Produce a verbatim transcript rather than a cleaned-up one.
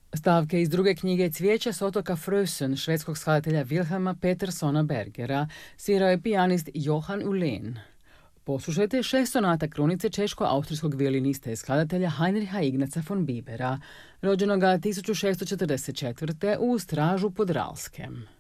Stavke iz druge knjige Cvijeće s otoka Frösön švedskog skladatelja Wilhelma Petersona Bergera svirao je pijanist Johan Ullén. Poslušajte šest sonata krunice češko-austrijskog violinista i skladatelja Heinricha Ignaca von Bibera, rođenoga tisuću šeststo četrdeset četvrte u Stražu pod Ralskem.